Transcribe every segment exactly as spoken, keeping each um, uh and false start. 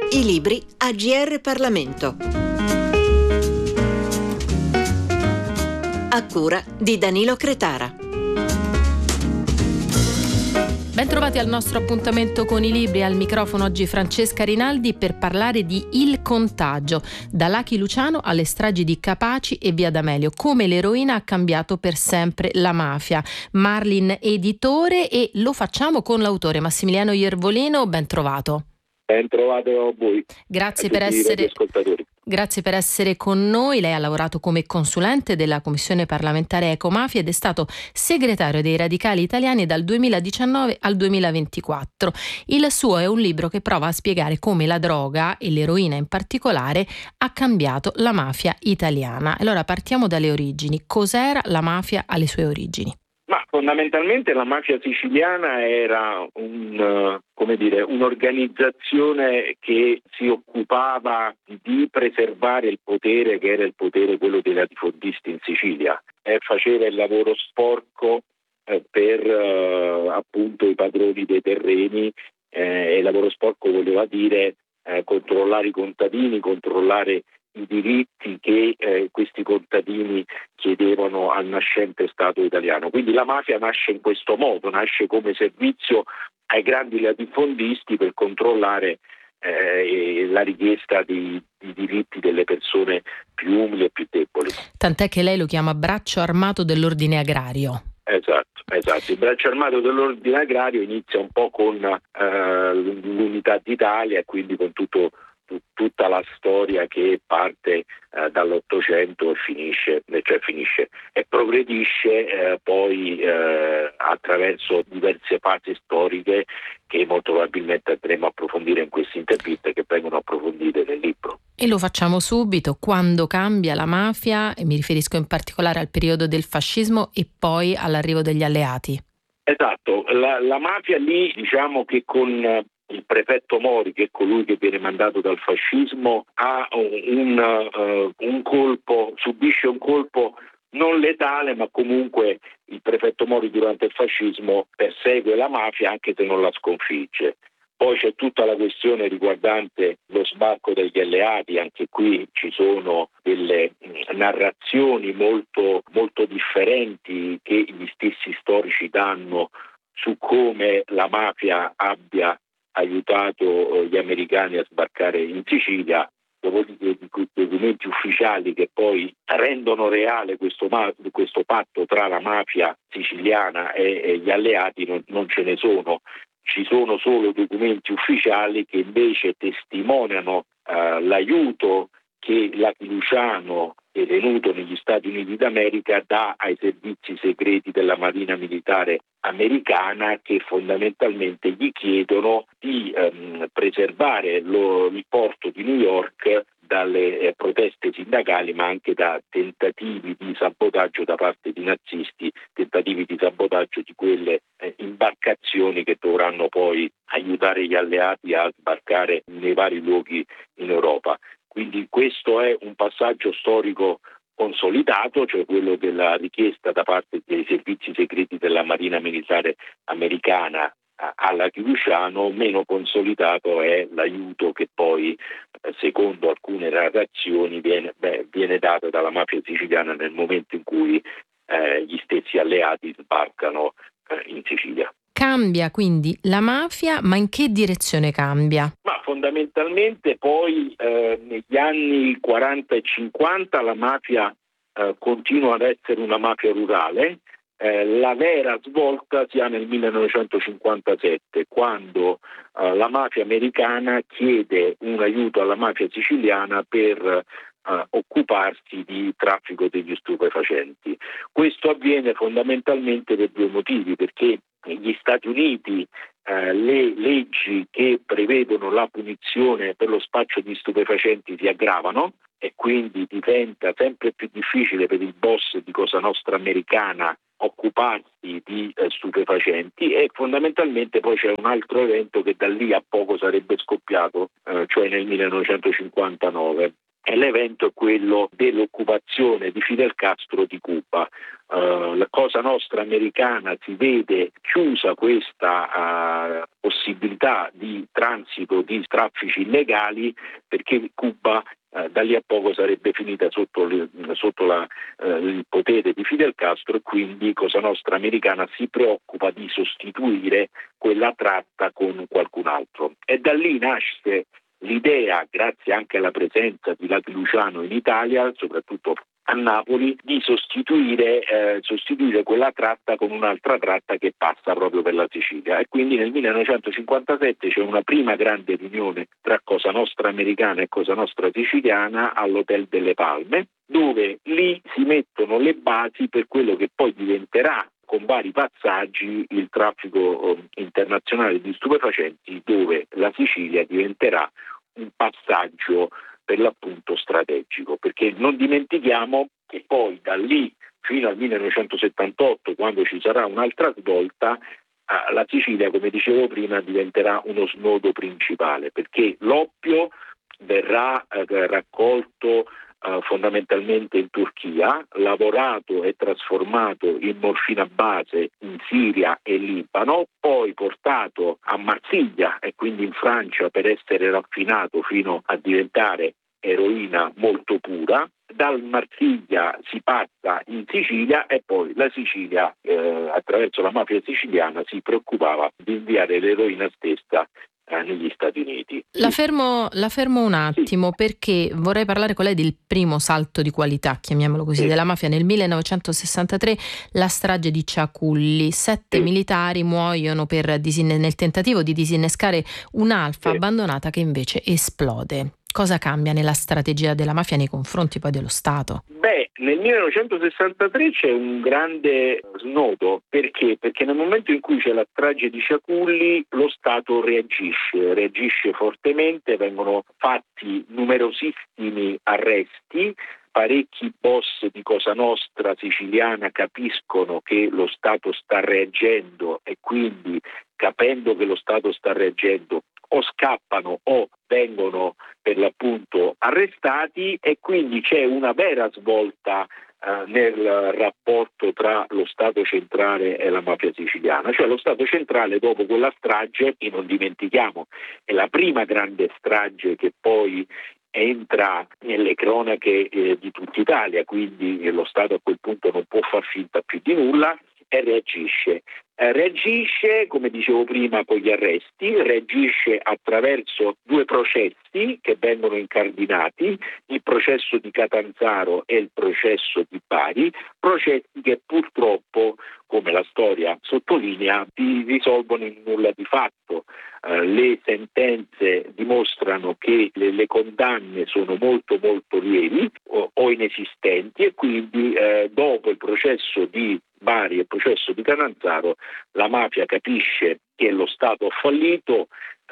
I libri a G R Parlamento. A cura di Danilo Cretara. Bentrovati al nostro appuntamento con i libri. Al microfono oggi Francesca Rinaldi per parlare di Il contagio, da Lucky Luciano alle stragi di Capaci e Via D'Amelio, come l'eroina ha cambiato per sempre la mafia. Marlin editore, e lo facciamo con l'autore Massimiliano Iervolino. Ben trovato. Ben trovato a voi. Grazie a per tutti essere gli ascoltatori. Grazie per essere con noi. Lei ha lavorato come consulente della Commissione parlamentare Ecomafia ed è stato segretario dei Radicali Italiani dal duemiladiciannove al duemilaventiquattro. Il suo è un libro che prova a spiegare come la droga, e l'eroina in particolare, ha cambiato la mafia italiana. Allora partiamo dalle origini. Cos'era la mafia alle sue origini? Ma fondamentalmente la mafia siciliana era un, come dire, un'organizzazione che si occupava di preservare il potere, che era il potere quello dei latifondisti in Sicilia, e faceva il lavoro sporco eh, per eh, appunto i padroni dei terreni, eh, e il lavoro sporco voleva dire eh, controllare i contadini, controllare i diritti che eh, questi contadini chiedevano al nascente Stato italiano. Quindi la mafia nasce in questo modo, nasce come servizio ai grandi latifondisti per controllare eh, la richiesta di, di diritti delle persone più umili e più deboli. Tant'è che lei lo chiama braccio armato dell'ordine agrario. Esatto, esatto. Il braccio armato dell'ordine agrario inizia un po' con eh, l'unità d'Italia e quindi con tutto tutta la storia che parte eh, dall'Ottocento e finisce, cioè finisce e progredisce eh, poi eh, attraverso diverse fasi storiche che molto probabilmente andremo a approfondire in queste interviste, che vengono approfondite nel libro. E lo facciamo subito. Quando cambia la mafia, e mi riferisco in particolare al periodo del fascismo e poi all'arrivo degli alleati. Esatto, la, la mafia lì, diciamo che con il prefetto Mori, che è colui che viene mandato dal fascismo, ha un, uh, un colpo, subisce un colpo non letale, ma comunque il prefetto Mori durante il fascismo persegue la mafia anche se non la sconfigge. Poi c'è tutta la questione riguardante lo sbarco degli alleati, anche qui ci sono delle narrazioni molto, molto differenti che gli stessi storici danno su come la mafia abbia aiutato gli americani a sbarcare in Sicilia. Dopodiché di quei documenti ufficiali che poi rendono reale questo, ma- questo patto tra la mafia siciliana e, e gli alleati non, non ce ne sono. Ci sono solo documenti ufficiali che invece testimoniano eh, l'aiuto che Lucky Luciano, detenuto negli Stati Uniti d'America, dà ai servizi segreti della Marina Militare americana, che fondamentalmente gli chiedono di ehm, preservare lo, il porto di New York dalle eh, proteste sindacali, ma anche da tentativi di sabotaggio da parte di nazisti, tentativi di sabotaggio di quelle eh, imbarcazioni che dovranno poi aiutare gli alleati a sbarcare nei vari luoghi in Europa. Quindi questo è un passaggio storico consolidato, cioè quello della richiesta da parte dei servizi segreti della Marina Militare americana a Lucky Luciano. Meno consolidato è l'aiuto che poi, secondo alcune narrazioni, viene, beh, viene dato dalla mafia siciliana nel momento in cui eh, gli stessi alleati sbarcano eh, in Sicilia. Cambia quindi la mafia, ma in che direzione cambia? Ma fondamentalmente poi eh, negli anni quaranta e cinquanta la mafia eh, continua ad essere una mafia rurale. Eh, la vera svolta si ha nel millenovecentocinquantasette, quando eh, la mafia americana chiede un aiuto alla mafia siciliana per Uh, occuparsi di traffico degli stupefacenti. Questo avviene fondamentalmente per due motivi: perché negli Stati Uniti uh, le leggi che prevedono la punizione per lo spaccio di stupefacenti si aggravano e quindi diventa sempre più difficile per il boss di Cosa Nostra americana occuparsi di eh, stupefacenti, e fondamentalmente poi c'è un altro evento che da lì a poco sarebbe scoppiato, eh, cioè nel millenovecentocinquantanove. e l'evento è quello dell'occupazione di Fidel Castro di Cuba. Uh, la Cosa Nostra americana si vede chiusa questa uh, possibilità di transito di traffici illegali, perché Cuba uh, da lì a poco sarebbe finita sotto, le, sotto la, uh, il potere di Fidel Castro, e quindi Cosa Nostra americana si preoccupa di sostituire quella tratta con qualcun altro. E da lì nasce l'idea, grazie anche alla presenza di Lucky Luciano in Italia, soprattutto a Napoli, di sostituire, eh, sostituire quella tratta con un'altra tratta che passa proprio per la Sicilia. E quindi nel millenovecentocinquantasette c'è una prima grande riunione tra Cosa Nostra americana e Cosa Nostra siciliana all'Hotel delle Palme, dove lì si mettono le basi per quello che poi diventerà, con vari passaggi, il traffico internazionale di stupefacenti, dove la Sicilia diventerà un passaggio per l'appunto strategico, perché non dimentichiamo che poi da lì fino al millenovecentosettantotto, quando ci sarà un'altra svolta, la Sicilia, come dicevo prima, diventerà uno snodo principale, perché l'oppio verrà eh, raccolto Uh, fondamentalmente in Turchia, lavorato e trasformato in morfina base in Siria e Libano, poi portato a Marsiglia e quindi in Francia per essere raffinato fino a diventare eroina molto pura. Dal Marsiglia si passa in Sicilia e poi la Sicilia, eh, attraverso la mafia siciliana, si preoccupava di inviare l'eroina stessa negli Stati Uniti. La fermo, la fermo un attimo, sì, perché vorrei parlare con lei del primo salto di qualità, chiamiamolo così, sì, della mafia. Nel millenovecentosessantatré la strage di Ciaculli, sette sì. militari muoiono per disinne- nel tentativo di disinnescare un'alfa sì. abbandonata che invece esplode. Cosa cambia nella strategia della mafia nei confronti poi dello Stato? Beh, nel millenovecentosessantatré c'è un grande snodo. Perché? Perché nel momento in cui c'è la strage di Ciaculli lo Stato reagisce, reagisce fortemente, vengono fatti numerosissimi arresti, parecchi boss di Cosa Nostra siciliana capiscono che lo Stato sta reagendo e quindi, capendo che lo Stato sta reagendo, o scappano o vengono per l'appunto arrestati, e quindi c'è una vera svolta eh, nel rapporto tra lo Stato centrale e la mafia siciliana. Cioè lo Stato centrale, dopo quella strage, e non dimentichiamo, è la prima grande strage che poi entra nelle cronache eh, di tutta Italia, quindi eh, lo Stato a quel punto non può far finta più di nulla e reagisce. Eh, reagisce, come dicevo prima, con gli arresti, reagisce attraverso due processi che vengono incardinati, il processo di Catanzaro e il processo di Bari, processi che purtroppo, come la storia sottolinea, si risolvono in nulla di fatto. Uh, le sentenze dimostrano che le, le condanne sono molto molto lievi o, o inesistenti, e quindi uh, dopo il processo di Bari e il processo di Catanzaro la mafia capisce che lo Stato ha fallito,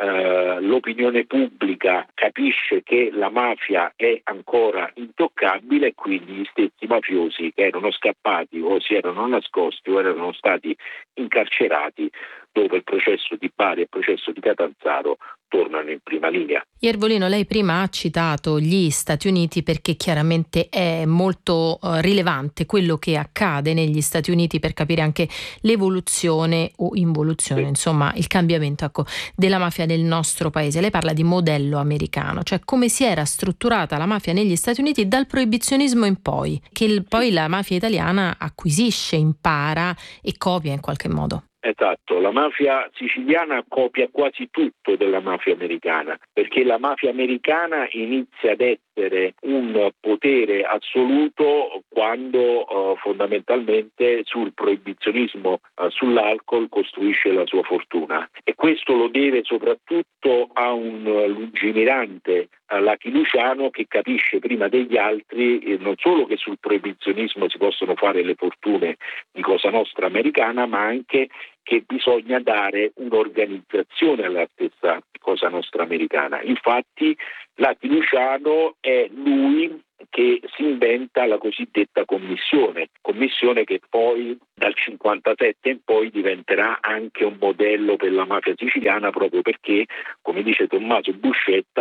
uh, l'opinione pubblica capisce che la mafia è ancora intoccabile, e quindi gli stessi mafiosi che erano scappati o si erano nascosti o erano stati incarcerati dopo il processo di Bari e il processo di Catanzaro tornano in prima linea. Iervolino, lei prima ha citato gli Stati Uniti perché chiaramente è molto uh, rilevante quello che accade negli Stati Uniti per capire anche l'evoluzione o involuzione, sì. insomma il cambiamento ecco, della mafia nel nostro paese. Lei parla di modello americano, cioè come si era strutturata la mafia negli Stati Uniti dal proibizionismo in poi, che il, poi la mafia italiana acquisisce, impara e copia in qualche modo. Esatto, la mafia siciliana copia quasi tutto della mafia americana, perché la mafia americana inizia ad essere un potere assoluto quando uh, fondamentalmente sul proibizionismo uh, sull'alcol costruisce la sua fortuna, e questo lo deve soprattutto a un lungimirante uh, Lucky Luciano, che capisce prima degli altri eh, non solo che sul proibizionismo si possono fare le fortune di Cosa Nostra americana, ma anche che bisogna dare un'organizzazione alla stessa Cosa Nostra americana. Infatti Lucky Luciano è lui che si inventa la cosiddetta commissione, commissione che poi dal cinquantasette in poi diventerà anche un modello per la mafia siciliana, proprio perché, come dice Tommaso Buscetta,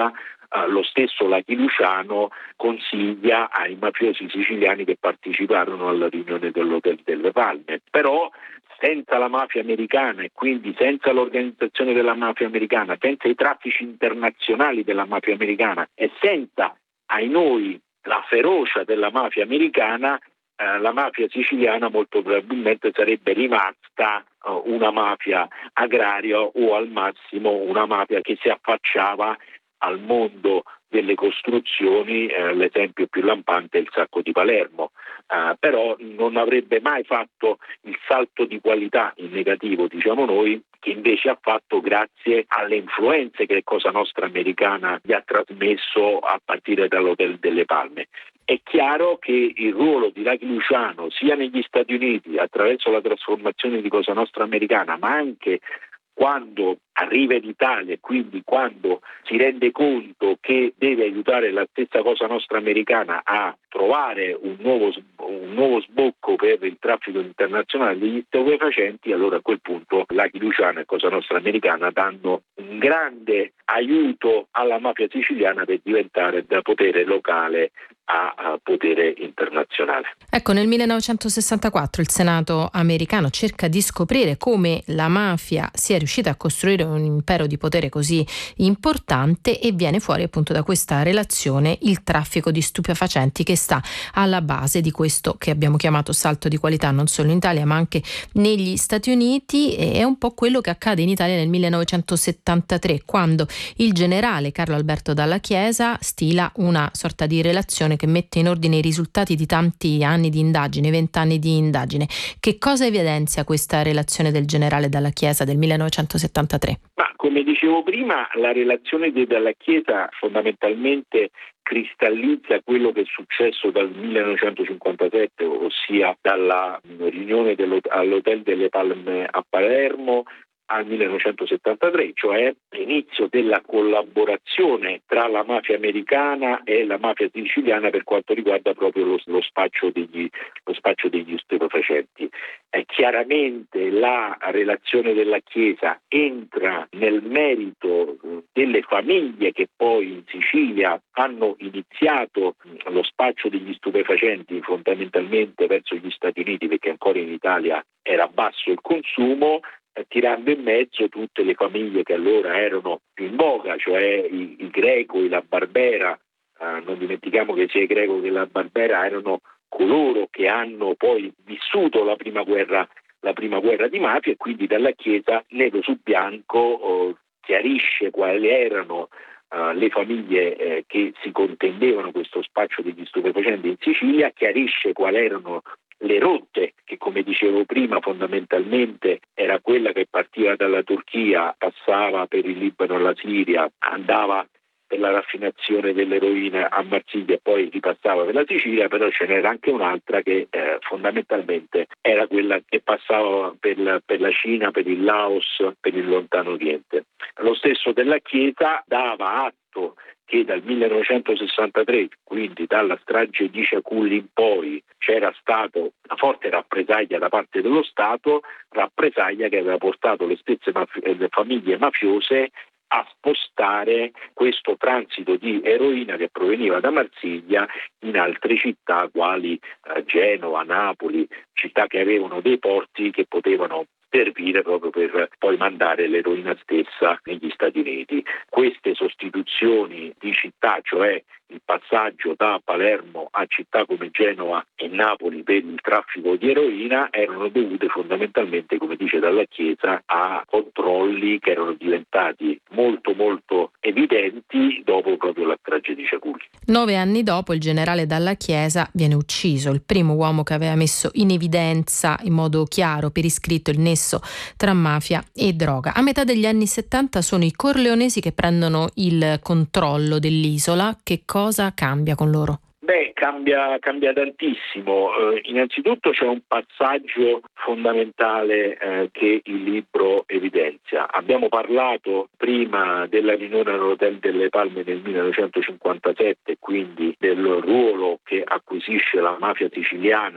Uh, lo stesso Lucky Luciano consiglia ai mafiosi siciliani che parteciparono alla riunione dell'Hotel delle Palme. Però senza la mafia americana e quindi senza l'organizzazione della mafia americana, senza i traffici internazionali della mafia americana e senza, ai noi, la ferocia della mafia americana, eh, la mafia siciliana molto probabilmente sarebbe rimasta eh, una mafia agraria o al massimo una mafia che si affacciava al mondo delle costruzioni. Eh, l'esempio più lampante è il Sacco di Palermo, eh, però non avrebbe mai fatto il salto di qualità in negativo, diciamo noi, che invece ha fatto grazie alle influenze che Cosa Nostra americana gli ha trasmesso a partire dall'Hotel delle Palme. È chiaro che il ruolo di Lucky Luciano sia negli Stati Uniti attraverso la trasformazione di Cosa Nostra americana, ma anche quando arriva in Italia e quindi quando si rende conto che deve aiutare la stessa Cosa Nostra americana a trovare un nuovo, un nuovo sbocco per il traffico internazionale degli stupefacenti, allora a quel punto Lucky Luciano e Cosa Nostra americana danno un grande aiuto alla mafia siciliana per diventare da potere locale a, a potere internazionale. Ecco, nel millenovecentosessantaquattro il Senato americano cerca di scoprire come la mafia sia riuscita a costruire un impero di potere così importante e viene fuori appunto da questa relazione il traffico di stupefacenti che sta alla base di questo che abbiamo chiamato salto di qualità non solo in Italia ma anche negli Stati Uniti. E è un po' quello che accade in Italia nel millenovecentosettantatré, quando il generale Carlo Alberto Dalla Chiesa stila una sorta di relazione che mette in ordine i risultati di tanti anni di indagine, vent'anni di indagine. Che cosa evidenzia questa relazione del generale Dalla Chiesa del millenovecentosettantatré? Ma come dicevo prima, la relazione di Dalla Chiesa fondamentalmente cristallizza quello che è successo dal millenovecentocinquantasette, ossia dalla riunione all'Hotel delle Palme a Palermo al millenovecentosettantatré, cioè l'inizio della collaborazione tra la mafia americana e la mafia siciliana per quanto riguarda proprio lo, lo spaccio degli, lo spaccio degli stupefacenti. Eh, chiaramente la relazione della Chiesa entra nel merito delle famiglie che poi in Sicilia hanno iniziato lo spaccio degli stupefacenti fondamentalmente verso gli Stati Uniti, perché ancora in Italia era basso il consumo, tirando in mezzo tutte le famiglie che allora erano più in voga, cioè i, i Greco, i La Barbera. Eh, non dimentichiamo che sia i Greco che la Barbera erano coloro che hanno poi vissuto la prima guerra, la prima guerra di mafia, e quindi Dalla Chiesa nero su bianco oh, chiarisce quali erano uh, le famiglie eh, che si contendevano questo spaccio degli stupefacenti in Sicilia, chiarisce quali erano le rotte, che come dicevo prima fondamentalmente era quella che partiva dalla Turchia, passava per il Libano e la Siria, andava per la raffinazione dell'eroina a Marsiglia e poi ripassava per la Sicilia, però ce n'era anche un'altra che eh, fondamentalmente era quella che passava per la, per la Cina, per il Laos, per il Lontano Oriente. Lo stesso Della Chiesa dava atto che dal millenovecentosessantatré, quindi dalla strage di Ciaculli in poi, c'era stata una forte rappresaglia da parte dello Stato, rappresaglia che aveva portato le stesse maf- le famiglie mafiose a spostare questo transito di eroina che proveniva da Marsiglia in altre città quali eh, Genova, Napoli, città che avevano dei porti che potevano servire proprio per poi mandare l'eroina stessa negli Stati Uniti. Queste sostituzioni di città, cioè il passaggio da Palermo a città come Genova e Napoli per il traffico di eroina, erano dovute fondamentalmente, come dice Dalla Chiesa, a controlli che erano diventati molto molto evidenti dopo proprio la tragedia di Ciaculli. Nove anni dopo il generale Dalla Chiesa viene ucciso, il primo uomo che aveva messo in evidenza in modo chiaro, per iscritto, il nesso tra mafia e droga. A metà degli anni settanta sono i corleonesi che prendono il controllo dell'isola. Che cosa cambia con loro? Beh, cambia, cambia tantissimo. Eh, innanzitutto c'è un passaggio fondamentale eh, che il libro evidenzia. Abbiamo parlato prima della riunione all'Hotel delle Palme nel millenovecentocinquantasette, quindi del ruolo che acquisisce la mafia siciliana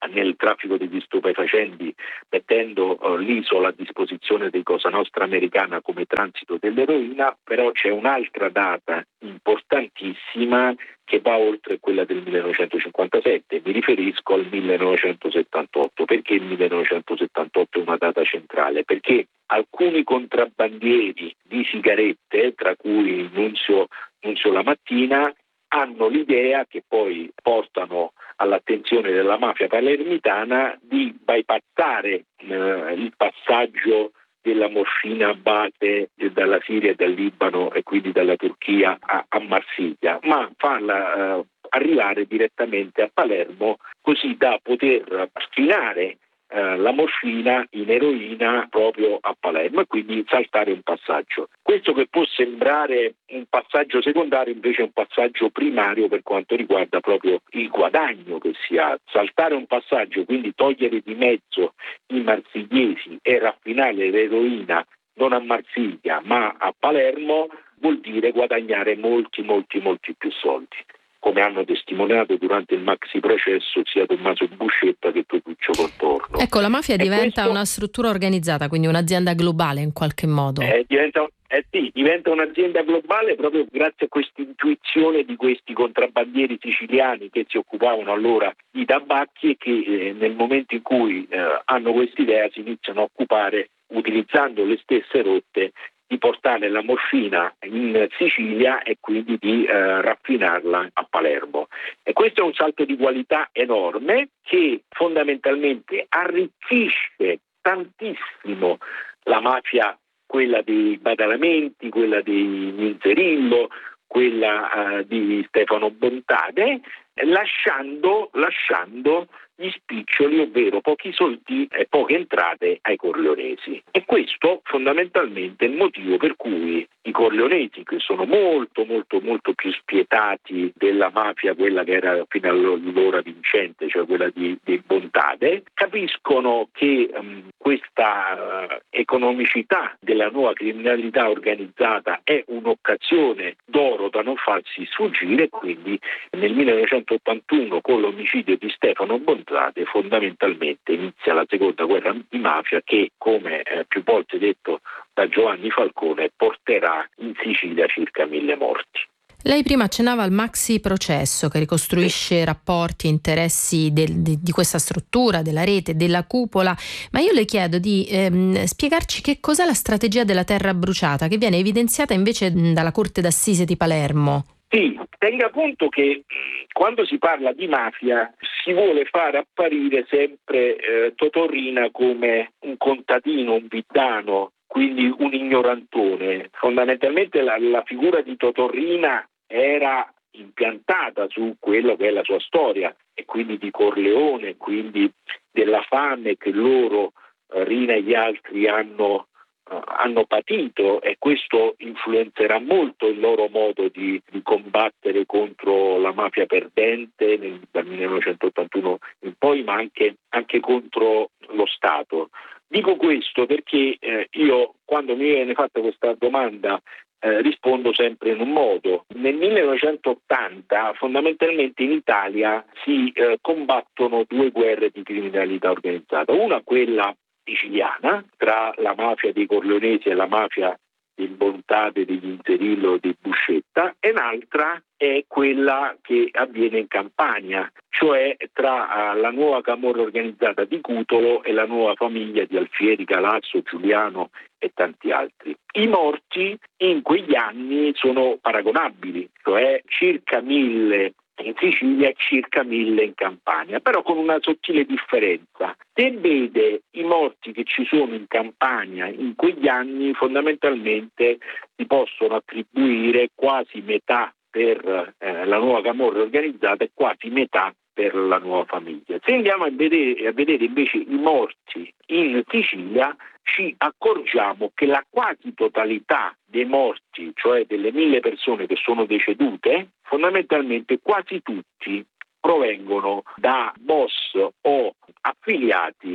nel traffico degli stupefacenti, mettendo uh, l'isola a disposizione dei Cosa Nostra americana come transito dell'eroina, però c'è un'altra data importantissima che va oltre quella del millenovecentocinquantasette, mi riferisco al millenovecentosettantotto. Perché il millenovecentosettantotto è una data centrale? Perché alcuni contrabbandieri di sigarette, tra cui Nunzio, Nunzio Lamattina, hanno l'idea, che poi portano all'attenzione della mafia palermitana, di bypassare eh, il passaggio della morfina a base dalla Siria e dal Libano e quindi dalla Turchia a, a Marsiglia, ma farla eh, arrivare direttamente a Palermo, così da poter sfinare eh, la morfina in eroina proprio a Palermo e quindi saltare un passaggio. Questo che può sembrare un passaggio secondario invece è un passaggio primario per quanto riguarda proprio il guadagno che si ha. Saltare un passaggio, quindi togliere di mezzo i marsigliesi e raffinare l'eroina non a Marsiglia ma a Palermo, vuol dire guadagnare molti molti molti più soldi, come hanno testimoniato durante il maxi processo sia Tommaso Buscetta che Totuccio Contorno. Ecco, la mafia e diventa questo, una struttura organizzata, quindi un'azienda globale in qualche modo. Eh, diventa, eh sì, diventa un'azienda globale proprio grazie a questa intuizione di questi contrabbandieri siciliani che si occupavano allora di tabacchi e che eh, nel momento in cui eh, hanno quest'idea si iniziano a occupare, utilizzando le stesse rotte, di portare la morfina in Sicilia e quindi di eh, raffinarla a Palermo. E questo è un salto di qualità enorme che fondamentalmente arricchisce tantissimo la mafia, quella dei Badalamenti, quella di Ninzerillo, quella uh, di Stefano Bontade, lasciando, lasciando gli spiccioli, ovvero pochi soldi e poche entrate ai corleonesi. E questo fondamentalmente è il motivo per cui i corleonesi, che sono molto molto molto più spietati della mafia, quella che era fino allora vincente, cioè quella di, di Bontade, capiscono che um, questa uh, economicità della nuova criminalità organizzata è un'occasione d'oro da non farsi sfuggire, e quindi nel millenovecentottantuno con l'omicidio di Stefano Bontade fondamentalmente inizia la seconda guerra di mafia che, come eh, più volte detto da Giovanni Falcone, porterà in Sicilia circa mille morti. Lei prima accennava al maxi processo che ricostruisce sì. rapporti e interessi del, di, di questa struttura, della rete, della cupola, ma io le chiedo di ehm, spiegarci che cos'è la strategia della terra bruciata che viene evidenziata invece dalla Corte d'Assise di Palermo. Sì, tenga conto che quando si parla di mafia si vuole far apparire sempre eh, Totò Riina come un contadino, un villano, quindi un ignorantone. Fondamentalmente la, la figura di Totò Riina era impiantata su quello che è la sua storia e quindi di Corleone, quindi della fame che loro, eh, Riina e gli altri, hanno hanno patito, e questo influenzerà molto il loro modo di, di combattere contro la mafia perdente nel, dal millenovecentottantuno in poi, ma anche, anche contro lo Stato. Dico questo perché eh, io, quando mi viene fatta questa domanda, eh, rispondo sempre in un modo. Nel millenovecentottanta fondamentalmente in Italia si eh, combattono due guerre di criminalità organizzata, una quella siciliana tra la mafia dei Corleonesi e la mafia del Bontade, degli Inzerillo, di Buscetta, e un'altra è quella che avviene in Campania, cioè tra uh, la nuova camorra organizzata di Cutolo e la nuova famiglia di Alfieri, Galasso, Giuliano e tanti altri. I morti in quegli anni sono paragonabili, cioè circa mille in Sicilia e circa mille in Campania, però con una sottile differenza. Se vede i morti che ci sono in Campania in quegli anni, fondamentalmente si possono attribuire quasi metà per eh, la nuova camorra organizzata e quasi metà per la nuova famiglia. Se andiamo a vedere, a vedere invece i morti in Sicilia, ci accorgiamo che la quasi totalità dei morti, cioè delle mille persone che sono decedute, fondamentalmente quasi tutti provengono da boss o affiliati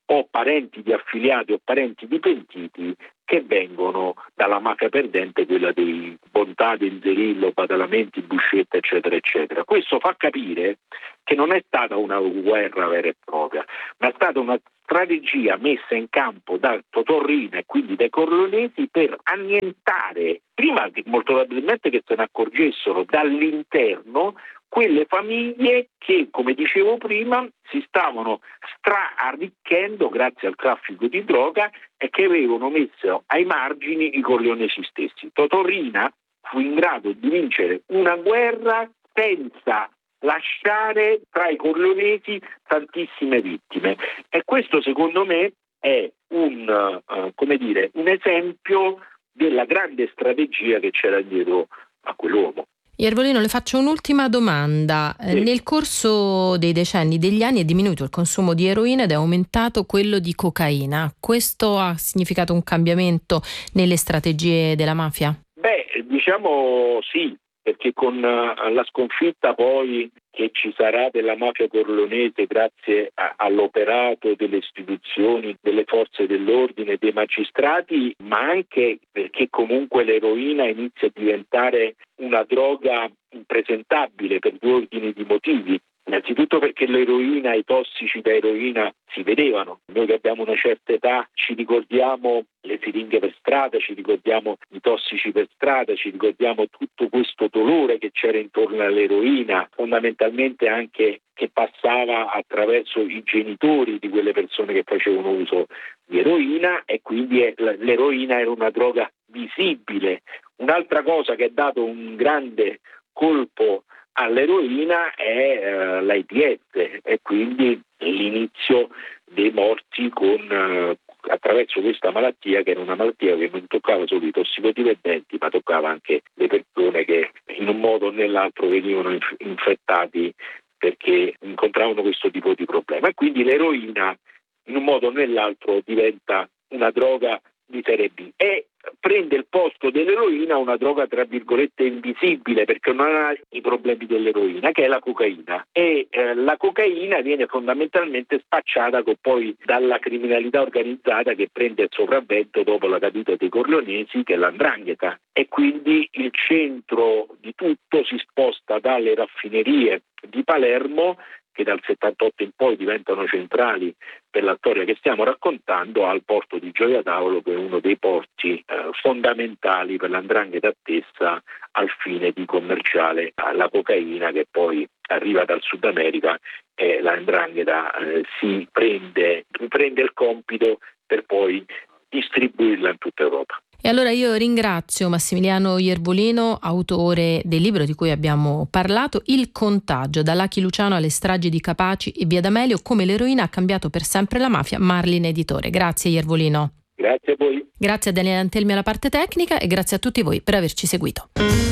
o parenti di affiliati o parenti di pentiti che vengono dalla mafia perdente, quella dei Bontà, del Zerillo, Badalamenti, Buscetta, eccetera, eccetera. Questo fa capire che non è stata una guerra vera e propria, ma è stata una strategia messa in campo da Totò Riina e quindi dai corleonesi per annientare, prima che molto probabilmente che se ne accorgessero dall'interno, quelle famiglie che, come dicevo prima, si stavano stra-arricchendo grazie al traffico di droga e che avevano messo ai margini i corleonesi stessi. Totò Riina fu in grado di vincere una guerra senza lasciare tra i corleonesi tantissime vittime, e questo secondo me è un, uh, come dire, un esempio della grande strategia che c'era dietro a quell'uomo. Iervolino, le faccio un'ultima domanda. Sì. Nel corso dei decenni, degli anni, è diminuito il consumo di eroina ed è aumentato quello di cocaina. Questo ha significato un cambiamento nelle strategie della mafia? Beh, diciamo sì, perché con uh, la sconfitta poi che ci sarà della mafia corleonese grazie a, all'operato delle istituzioni, delle forze dell'ordine, dei magistrati, ma anche perché comunque l'eroina inizia a diventare una droga impresentabile per due ordini di motivi. Innanzitutto perché l'eroina e i tossici da eroina si vedevano. Noi che abbiamo una certa età ci ricordiamo le siringhe per strada, ci ricordiamo i tossici per strada, ci ricordiamo tutto questo dolore che c'era intorno all'eroina, fondamentalmente anche che passava attraverso i genitori di quelle persone che facevano uso di eroina, e quindi l'eroina era una droga visibile. Un'altra cosa che ha dato un grande colpo all'eroina è uh, l'AIDS e quindi l'inizio dei morti con, uh, attraverso questa malattia, che era una malattia che non toccava solo i tossicodipendenti, ma toccava anche le persone che in un modo o nell'altro venivano inf- infettati perché incontravano questo tipo di problema, e quindi l'eroina in un modo o nell'altro diventa una droga di serie B e prende il posto dell'eroina una droga tra virgolette invisibile, perché non ha i problemi dell'eroina, che è la cocaina, e eh, la cocaina viene fondamentalmente spacciata con, poi dalla criminalità organizzata che prende il sopravvento dopo la caduta dei corleonesi, che è l'andrangheta, e quindi il centro di tutto si sposta dalle raffinerie di Palermo, che dal settantotto in poi diventano centrali per la storia che stiamo raccontando, al porto di Gioia Tauro, che è uno dei porti eh, fondamentali per l'andrangheta stessa al fine di commerciare la cocaina che poi arriva dal Sud America, e l'andrangheta eh, si prende, prende il compito per poi distribuirla in tutta Europa. E allora io ringrazio Massimiliano Iervolino, autore del libro di cui abbiamo parlato, Il contagio, da Lucky Luciano alle stragi di Capaci e Via D'Amelio, come l'eroina ha cambiato per sempre la mafia, Marlin Editore. Grazie Iervolino. Grazie a voi. Grazie a Daniele Antelmi alla parte tecnica e grazie a tutti voi per averci seguito.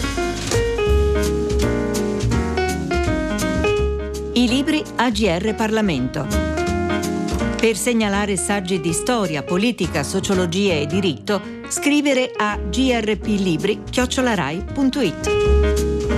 I libri A G R Parlamento. Per segnalare saggi di storia, politica, sociologia e diritto, scrivere a grplibri chiocciola rai punto it.